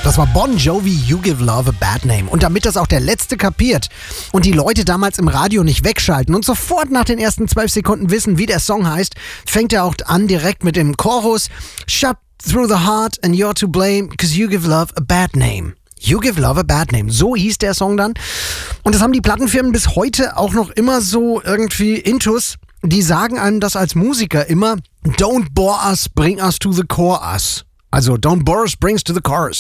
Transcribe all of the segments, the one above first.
Das war Bon Jovi, You Give Love a Bad Name. Und damit das auch der Letzte kapiert und die Leute damals im Radio nicht wegschalten und sofort nach den ersten 12 Sekunden wissen, wie der Song heißt, fängt er auch an direkt mit dem Chorus. Shut through the heart and you're to blame, 'cause you give love a bad name. You Give Love a Bad Name. So hieß der Song dann. Und das haben die Plattenfirmen bis heute auch noch immer so irgendwie intus. Die sagen einem das als Musiker immer, don't bore us, bring us to the chorus. Also, don't bore us, bring us to the chorus.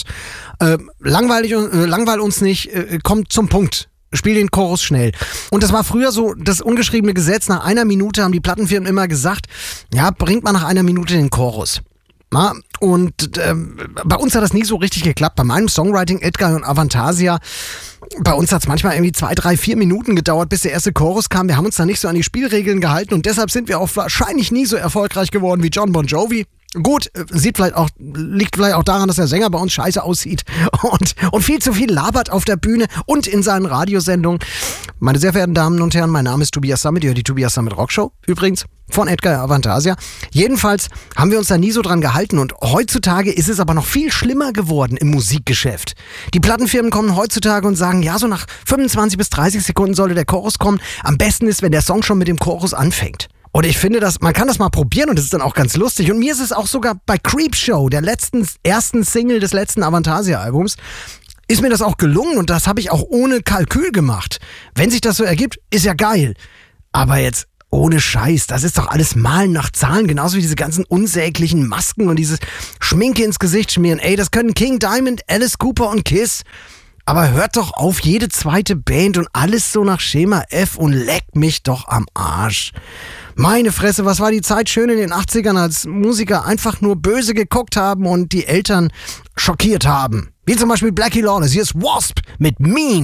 Langweil uns nicht, kommt zum Punkt. Spiel den Chorus schnell. Und das war früher so das ungeschriebene Gesetz. Nach einer Minute haben die Plattenfirmen immer gesagt, ja, bringt mal nach einer Minute den Chorus. Na, und bei uns hat das nie so richtig geklappt. Bei meinem Songwriting, Edguy und Avantasia, bei uns hat es manchmal irgendwie 2, 3, 4 Minuten gedauert, bis der erste Chorus kam. Wir haben uns da nicht so an die Spielregeln gehalten und deshalb sind wir auch wahrscheinlich nie so erfolgreich geworden wie John Bon Jovi. Gut, liegt vielleicht auch daran, dass der Sänger bei uns scheiße aussieht und viel zu viel labert auf der Bühne und in seinen Radiosendungen. Meine sehr verehrten Damen und Herren, mein Name ist Tobias Sammet, ihr hört die Tobias Sammet Rockshow, übrigens von Edguy Avantasia. Jedenfalls haben wir uns da nie so dran gehalten und heutzutage ist es aber noch viel schlimmer geworden im Musikgeschäft. Die Plattenfirmen kommen heutzutage und sagen, ja, so nach 25 bis 30 Sekunden sollte der Chorus kommen. Am besten ist, wenn der Song schon mit dem Chorus anfängt. Und ich finde, man kann das mal probieren und das ist dann auch ganz lustig. Und mir ist es auch sogar bei Creepshow, der ersten Single des letzten Avantasia-Albums, ist mir das auch gelungen und das habe ich auch ohne Kalkül gemacht. Wenn sich das so ergibt, ist ja geil. Aber jetzt ohne Scheiß, das ist doch alles Malen nach Zahlen, genauso wie diese ganzen unsäglichen Masken und dieses Schminke ins Gesicht schmieren. Ey, das können King Diamond, Alice Cooper und Kiss. Aber hört doch auf, jede zweite Band und alles so nach Schema F und leckt mich doch am Arsch. Meine Fresse, was war die Zeit schön in den 80ern, als Musiker einfach nur böse geguckt haben und die Eltern schockiert haben. Wie zum Beispiel Blackie Lawless, hier ist Wasp mit Mean.